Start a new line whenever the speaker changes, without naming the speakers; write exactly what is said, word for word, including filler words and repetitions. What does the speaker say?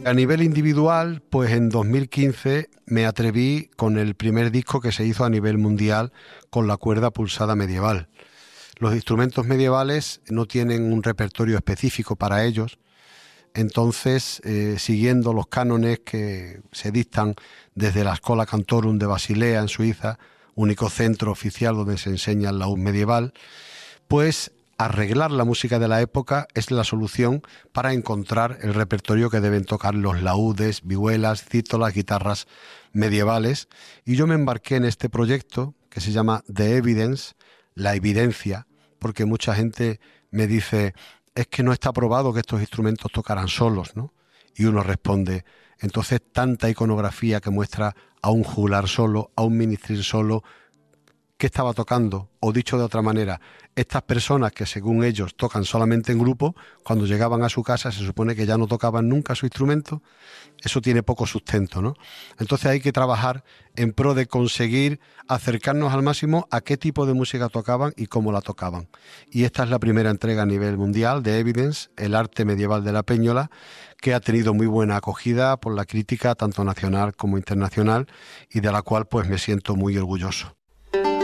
A nivel individual, pues en dos mil quince me atreví con el primer disco que se hizo a nivel mundial con la cuerda pulsada medieval. Los instrumentos medievales no tienen un repertorio específico para ellos, entonces, eh, siguiendo los cánones que se dictan desde la Schola Cantorum de Basilea en Suiza, único centro oficial donde se enseña el laúd medieval, pues arreglar la música de la época es la solución para encontrar el repertorio que deben tocar los laúdes, vihuelas, cítolas, guitarras medievales. Y yo me embarqué en este proyecto que se llama The Evidence, la evidencia, porque mucha gente me dice, es que no está probado que estos instrumentos tocaran solos, ¿no? Y uno responde, entonces tanta iconografía que muestra a un juglar solo, a un ministril solo, ¿qué estaba tocando? O dicho de otra manera, estas personas que según ellos tocan solamente en grupo, cuando llegaban a su casa se supone que ya no tocaban nunca su instrumento. Eso tiene poco sustento, ¿no? Entonces hay que trabajar en pro de conseguir acercarnos al máximo a qué tipo de música tocaban y cómo la tocaban. Y esta es la primera entrega a nivel mundial de Evidence, el arte medieval de la Peñola, que ha tenido muy buena acogida por la crítica tanto nacional como internacional y de la cual pues me siento muy orgulloso.